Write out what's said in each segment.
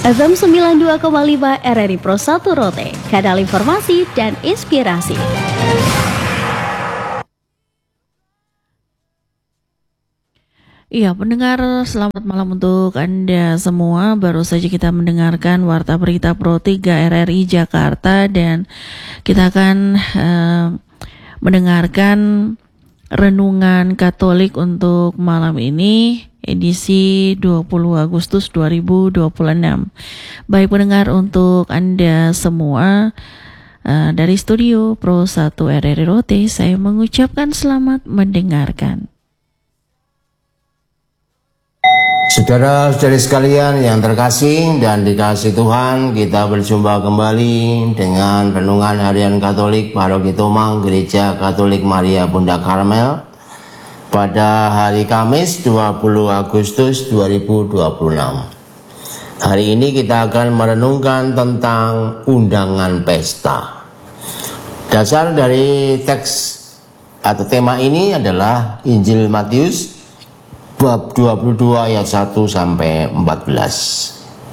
FM 92,5 RRI Pro 1 Rote, kanal informasi dan inspirasi. Iya, pendengar, selamat malam untuk Anda semua. Baru saja kita mendengarkan Warta Berita Pro 3 RRI Jakarta, dan kita akan mendengarkan Renungan Katolik untuk malam ini, edisi 20 Agustus 2026. Baik pendengar, untuk Anda semua, dari studio Pro 1 RRI Rote, saya mengucapkan selamat mendengarkan. Saudara-saudari sekalian yang terkasih dan dikasih Tuhan, kita berjumpa kembali dengan Renungan Harian Katolik Paroki Tomang Gereja Katolik Maria Bunda Karmel pada hari Kamis 20 Agustus 2026. Hari ini kita akan merenungkan tentang undangan pesta. Dasar dari teks atau tema ini adalah Injil Matius bab 22 ayat 1 sampai 14.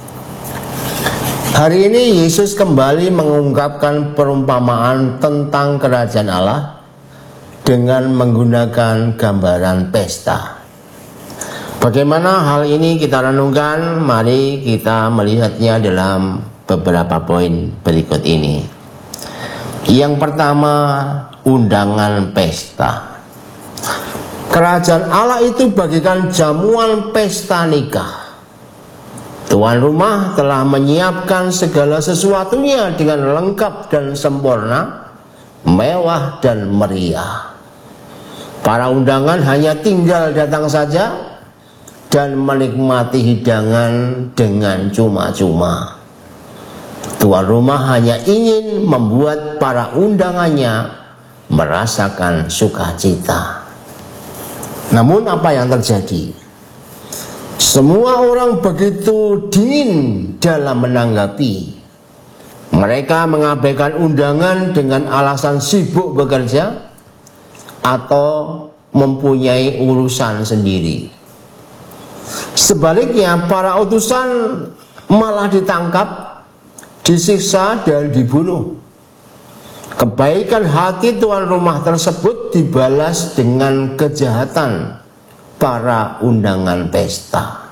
Hari ini Yesus kembali mengungkapkan perumpamaan tentang kerajaan Allah dengan menggunakan gambaran pesta. Bagaimana hal ini kita renungkan? Mari kita melihatnya dalam beberapa poin berikut ini. Yang pertama, undangan pesta. Kerajaan Allah itu bagikan jamuan pesta nikah. Tuan rumah telah menyiapkan segala sesuatunya dengan lengkap dan sempurna, mewah dan meriah. Para undangan hanya tinggal datang saja dan menikmati hidangan dengan cuma-cuma. Tuan rumah hanya ingin membuat para undangannya merasakan sukacita. Namun apa yang terjadi? Semua orang begitu dingin dalam menanggapi. Mereka mengabaikan undangan dengan alasan sibuk bekerja atau mempunyai urusan sendiri. Sebaliknya, para utusan malah ditangkap, disiksa dan dibunuh. Kebaikan hati tuan rumah tersebut dibalas dengan kejahatan para undangan pesta.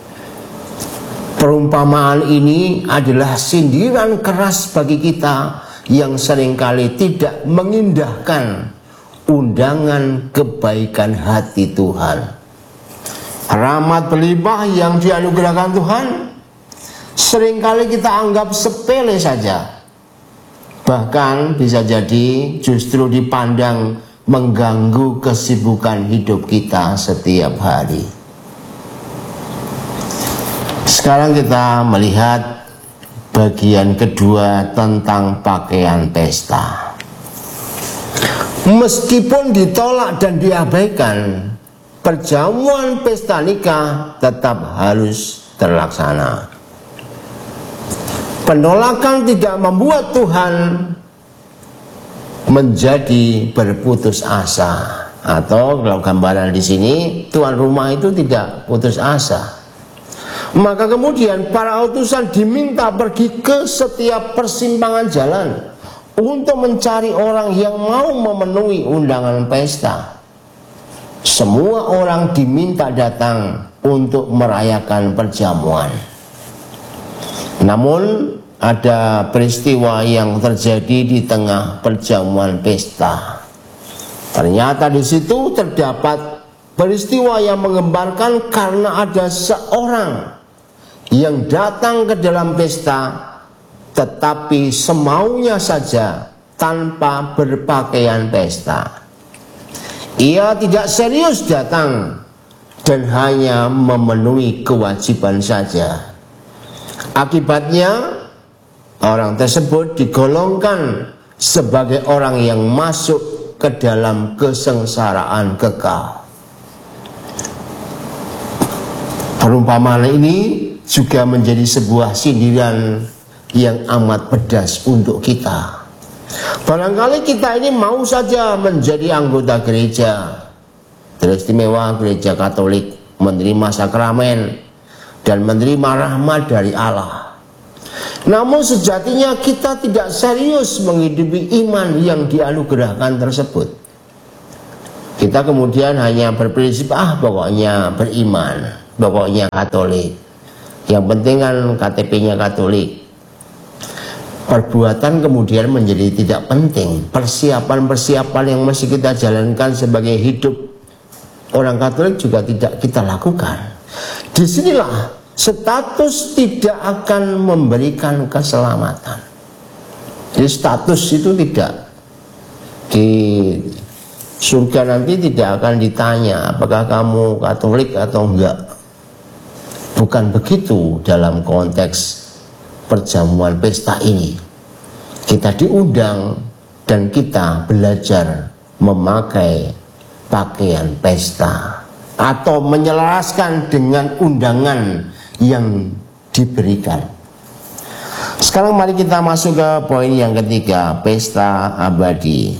Perumpamaan ini adalah sindiran keras bagi kita yang seringkali tidak mengindahkan undangan kebaikan hati Tuhan. Rahmat berlimpah yang dianugerahkan Tuhan seringkali kita anggap sepele saja. Bahkan bisa jadi justru dipandang mengganggu kesibukan hidup kita setiap hari. Sekarang kita melihat bagian kedua tentang pakaian pesta. Meskipun ditolak dan diabaikan, perjamuan pesta nikah tetap harus terlaksana. Penolakan tidak membuat Tuhan menjadi berputus asa, atau kalau gambaran di sini tuan rumah itu tidak putus asa. Maka kemudian para utusan diminta pergi ke setiap persimpangan jalan untuk mencari orang yang mau memenuhi undangan pesta. Semua orang diminta datang untuk merayakan perjamuan. Namun ada peristiwa yang terjadi di tengah perjamuan pesta. Ternyata di situ terdapat peristiwa yang menggembarkan, karena ada seorang yang datang ke dalam pesta tetapi semaunya saja tanpa berpakaian pesta. Ia tidak serius datang dan hanya memenuhi kewajiban saja. Akibatnya orang tersebut digolongkan sebagai orang yang masuk ke dalam kesengsaraan kekal. Perumpamaan ini juga menjadi sebuah sindiran yang amat pedas untuk kita. Barangkali kita ini mau saja menjadi anggota gereja, teristimewa gereja Katolik, menerima sakramen dan menerima rahmat dari Allah. Namun sejatinya kita tidak serius menghidupi iman yang dianugerahkan tersebut. Kita kemudian hanya berprinsip, pokoknya beriman, pokoknya Katolik. Yang penting kan KTP-nya Katolik. Perbuatan kemudian menjadi tidak penting. Persiapan-persiapan yang mesti kita jalankan sebagai hidup orang Katolik juga tidak kita lakukan. Disinilah status tidak akan memberikan keselamatan. Jadi status itu tidak. Di surga nanti tidak akan ditanya apakah kamu Katolik atau enggak. Bukan begitu dalam konteks perjamuan pesta ini. Kita diundang dan kita belajar memakai pakaian pesta atau menyelaraskan dengan undangan yang diberikan. Sekarang mari kita masuk ke poin yang ketiga, pesta abadi.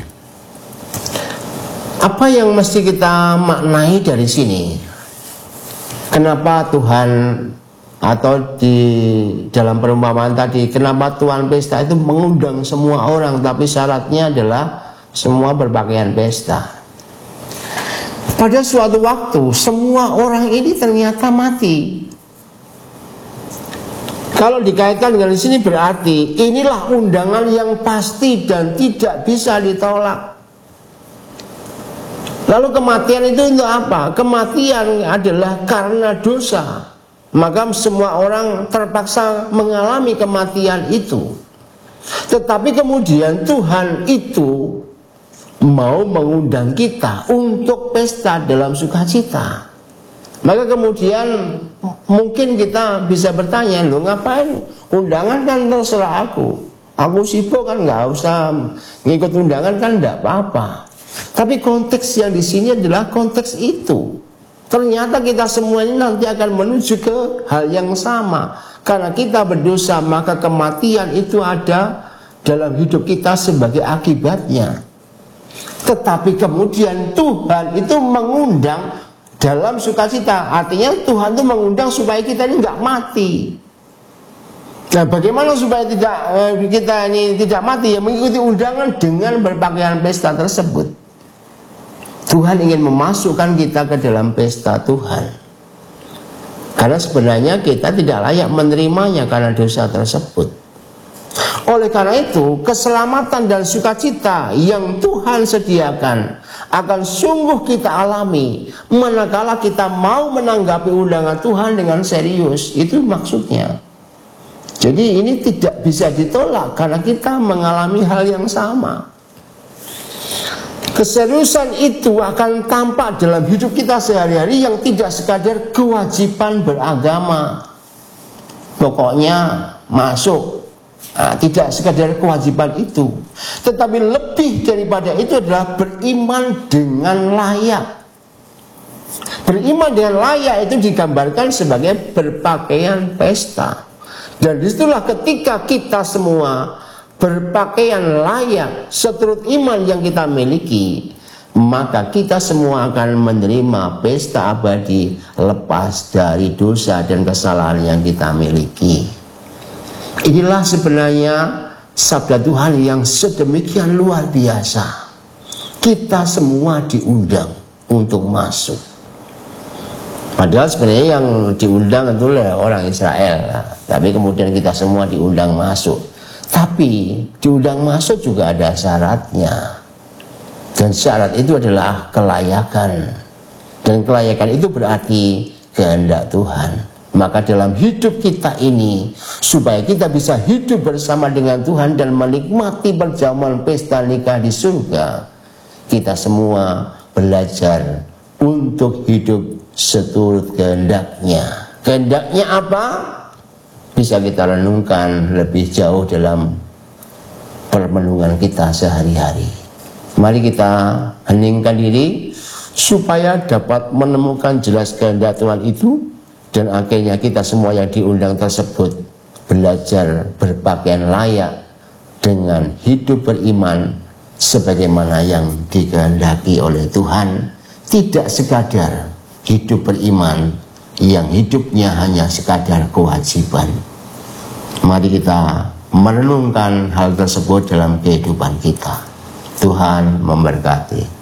Apa yang mesti kita maknai dari sini? Kenapa Tuhan, atau di dalam perumpamaan tadi, kenapa Tuhan pesta itu mengundang semua orang, tapi syaratnya adalah semua berpakaian pesta. Pada suatu waktu semua orang ini ternyata mati. Kalau dikaitkan dengan sini berarti inilah undangan yang pasti dan tidak bisa ditolak. Lalu kematian itu untuk apa? Kematian adalah karena dosa. Maka semua orang terpaksa mengalami kematian itu. Tetapi kemudian Tuhan itu mau mengundang kita untuk pesta dalam sukacita. Maka kemudian mungkin kita bisa bertanya, loh ngapain? Undangan kan terserah aku sibuk kan, nggak usah ngikut undangan kan, nggak apa-apa. Tapi konteks yang di sini adalah konteks itu. Ternyata kita semua ini nanti akan menuju ke hal yang sama. Karena kita berdosa, maka kematian itu ada dalam hidup kita sebagai akibatnya. Tetapi kemudian Tuhan itu mengundang dalam sukacita. Artinya Tuhan itu mengundang supaya kita ini nggak mati. Nah, bagaimana supaya kita ini tidak mati? Ya mengikuti undangan dengan berpakaian pesta tersebut. Tuhan ingin memasukkan kita ke dalam pesta Tuhan. Karena sebenarnya kita tidak layak menerimanya karena dosa tersebut. Oleh karena itu, keselamatan dan sukacita yang Tuhan sediakan akan sungguh kita alami manakala kita mau menanggapi undangan Tuhan dengan serius. Itu maksudnya. Jadi ini tidak bisa ditolak karena kita mengalami hal yang sama. Keseriusan itu akan tampak dalam hidup kita sehari-hari yang tidak sekadar kewajiban beragama. Pokoknya masuk. Nah, tidak sekadar kewajiban itu. Tetapi lebih daripada itu adalah beriman dengan layak. Beriman dengan layak itu digambarkan sebagai berpakaian pesta. Dan disitulah ketika kita semua berpakaian layak seturut iman yang kita miliki, maka kita semua akan menerima pesta abadi lepas dari dosa dan kesalahan yang kita miliki. Inilah sebenarnya sabda Tuhan yang sedemikian luar biasa. Kita semua diundang untuk masuk. Padahal sebenarnya yang diundang itu orang Israel, tapi kemudian kita semua diundang masuk. Tapi diundang masuk juga ada syaratnya. Dan syarat itu adalah kelayakan. Dan kelayakan itu berarti kehendak Tuhan. Maka dalam hidup kita ini, supaya kita bisa hidup bersama dengan Tuhan dan menikmati perjamuan pesta nikah di surga, kita semua belajar untuk hidup seturut kehendaknya. Kehendaknya apa? Bisa kita renungkan lebih jauh dalam permenungan kita sehari-hari. Mari kita heningkan diri supaya dapat menemukan jelas kehendak Tuhan itu, dan akhirnya kita semua yang diundang tersebut belajar berpakaian layak dengan hidup beriman sebagaimana yang dikehendaki oleh Tuhan. Tidak sekadar hidup beriman yang hidupnya hanya sekadar kewajiban. Mari kita merenungkan hal tersebut dalam kehidupan kita. Tuhan memberkati.